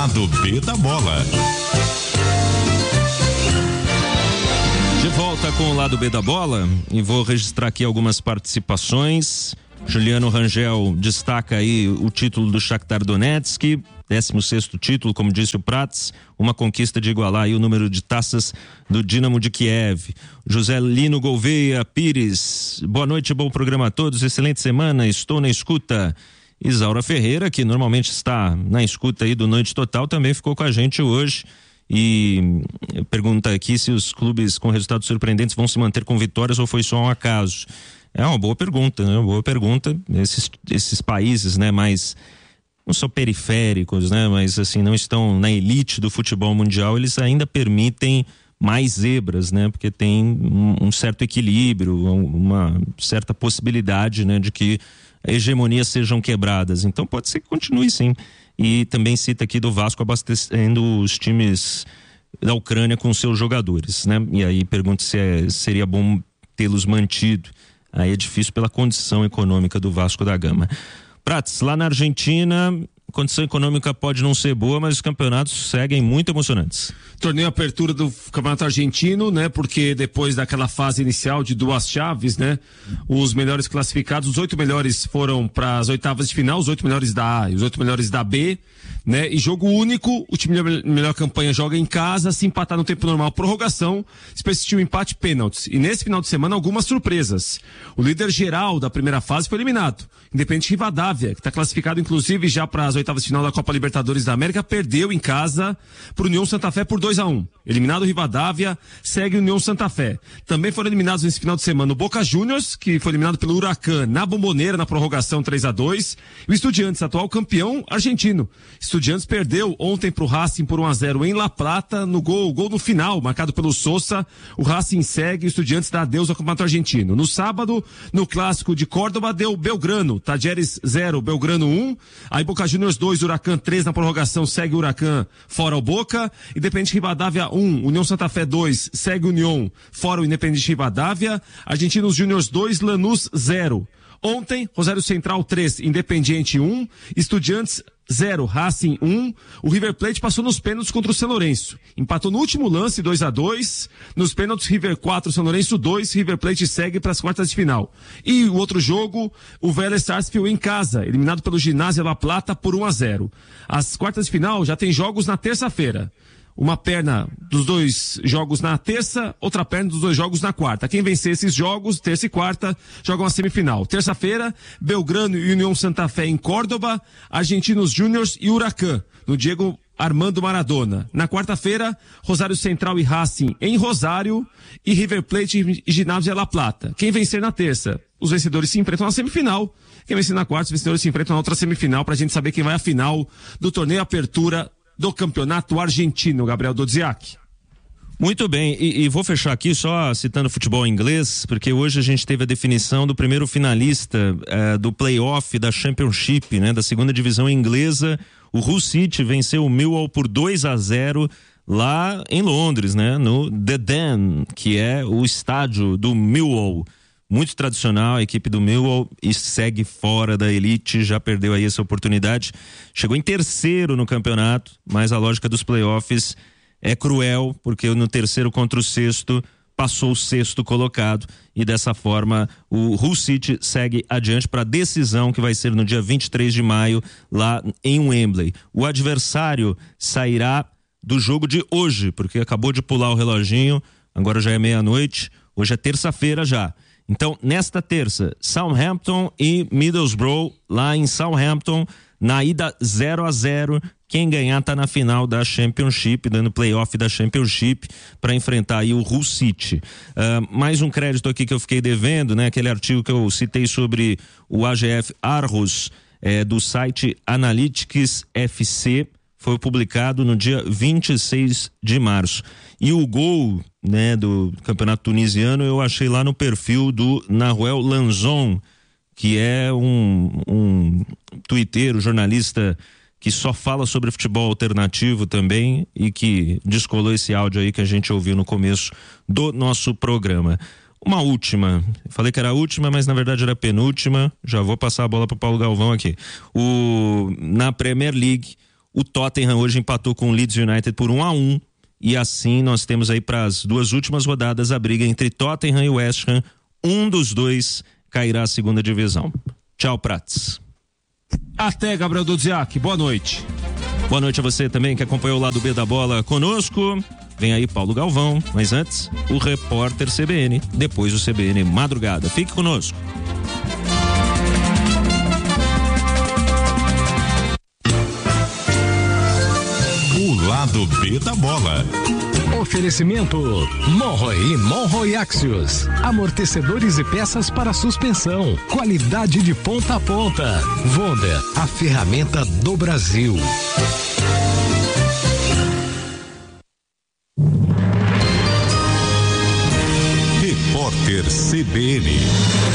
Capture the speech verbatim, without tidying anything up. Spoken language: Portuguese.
Lado B da Bola. De volta com o Lado B da Bola e vou registrar aqui algumas participações. Juliano Rangel destaca aí o título do Shakhtar Donetsk, décimo sexto título, como disse o Prats, uma conquista de igualar aí o número de taças do Dinamo de Kiev. José Lino Gouveia Pires, boa noite, bom programa a todos, excelente semana, estou na escuta. Isaura Ferreira, que normalmente está na escuta aí do Noite Total, também ficou com a gente hoje e pergunta aqui se os clubes com resultados surpreendentes vão se manter com vitórias ou foi só um acaso. É uma boa pergunta, né? Uma boa pergunta. Esses, esses países, né, mais não só periféricos, né, mas assim, não estão na elite do futebol mundial, eles ainda permitem mais zebras, né, porque tem um, um certo equilíbrio, uma certa possibilidade, né, de que hegemonias sejam quebradas. Então pode ser que continue sim. E também cita aqui do Vasco abastecendo os times da Ucrânia com seus jogadores, né? E aí pergunta se é, seria bom tê-los mantido. Aí é difícil pela condição econômica do Vasco da Gama. Prats, lá na Argentina, a condição econômica pode não ser boa, mas os campeonatos seguem muito emocionantes. Torneio abertura do Campeonato Argentino, né? Porque depois daquela fase inicial de duas chaves, né? Os melhores classificados, os oito melhores foram para as oitavas de final, os oito melhores da A e os oito melhores da B, né? E jogo único, o time de melhor campanha joga em casa, se empatar no tempo normal, prorrogação, se persistir o empate, pênaltis. E nesse final de semana, algumas surpresas. O líder geral da primeira fase foi eliminado. Independente Rivadavia, que está classificado inclusive já para as oitavas de final da Copa Libertadores da América, perdeu em casa para o União Santa Fé por dois a um. Eliminado o Rivadavia, segue o União Santa Fé. Também foram eliminados nesse final de semana o Boca Juniors, que foi eliminado pelo Huracan na Bombonera, na prorrogação três a dois, e o Estudiantes, atual campeão argentino. Estudiantes perdeu ontem para o Racing por um a zero em La Plata, no gol, gol no final, marcado pelo Sousa. O Racing segue, o Estudiantes dá adeus ao Campeonato Argentino. No sábado, no clássico de Córdoba, deu Belgrano, Tajeres zero, Belgrano um, aí Boca Juniors dois, Huracan três na prorrogação, segue o Huracan fora o Boca, Independente Rivadavia um, União Santa Fé dois, segue o União fora o Independente Rivadavia, Argentinos Júniors dois, Lanús zero. Ontem, Rosário Central três, Independiente um, Estudiantes zero, Racing um, o River Plate passou nos pênaltis contra o São Lourenço, empatou no último lance dois a dois, nos pênaltis River quatro, São Lourenço dois, River Plate segue para as quartas de final. E o outro jogo, o Vélez Sarsfield em casa, eliminado pelo Ginásio La Plata por um a zero. As quartas de final já tem jogos na terça-feira. Uma perna dos dois jogos na terça, outra perna dos dois jogos na quarta. Quem vencer esses jogos, terça e quarta, jogam a semifinal. Terça-feira, Belgrano e União Santa Fé em Córdoba, Argentinos Júniors e Huracan, no Diego Armando Maradona. Na quarta-feira, Rosário Central e Racing em Rosário e River Plate e Ginásio La Plata. Quem vencer na terça, os vencedores se enfrentam na semifinal. Quem vencer na quarta, os vencedores se enfrentam na outra semifinal, pra gente saber quem vai à final do torneio Apertura do Campeonato Argentino, Gabriel Dodziak. Muito bem, e, e vou fechar aqui só citando futebol inglês, porque hoje a gente teve a definição do primeiro finalista uh, do playoff da Championship, né, da segunda divisão inglesa. O Hull City venceu o Millwall por dois a zero lá em Londres, né, no The Den, que é o estádio do Millwall. Muito tradicional, a equipe do Millwall, e segue fora da elite, já perdeu aí essa oportunidade. Chegou em terceiro no campeonato, mas a lógica dos playoffs é cruel, porque no terceiro contra o sexto passou o sexto colocado, e dessa forma o Hull City segue adiante para a decisão que vai ser no dia vinte e três de maio lá em Wembley. O adversário sairá do jogo de hoje, porque acabou de pular o reloginho, agora já é meia-noite, hoje é terça-feira já. Então, nesta terça, Southampton e Middlesbrough, lá em Southampton, na ida zero a zero, quem ganhar tá na final da Championship, dando playoff da Championship, para enfrentar aí o Hull City. Uh, mais um crédito aqui que eu fiquei devendo, né? Aquele artigo que eu citei sobre o A G F Aarhus, é, do site Analytics F C, foi publicado no dia vinte e seis de março. E o gol, né, do campeonato tunisiano eu achei lá no perfil do Nahuel Lanzon, que é um, um tuiteiro, jornalista que só fala sobre futebol alternativo também e que descolou esse áudio aí que a gente ouviu no começo do nosso programa. Uma última, falei que era a última, mas na verdade era a penúltima, já vou passar a bola para o Paulo Galvão aqui. O, na Premier League, O Tottenham hoje empatou com o Leeds United por um a um. E assim nós temos aí para as duas últimas rodadas a briga entre Tottenham e West Ham. Um dos dois cairá à segunda divisão. Tchau, Prats. Até, Gabriel Dudziak. Boa noite. Boa noite a você também que acompanhou o lado B da bola conosco. Vem aí Paulo Galvão, mas antes o repórter C B N, depois o C B N Madrugada. Fique conosco. O lado B da bola. Oferecimento Monroe e Monroe Axios. Amortecedores e peças para suspensão. Qualidade de ponta a ponta. Wonder, a ferramenta do Brasil. Repórter C B N.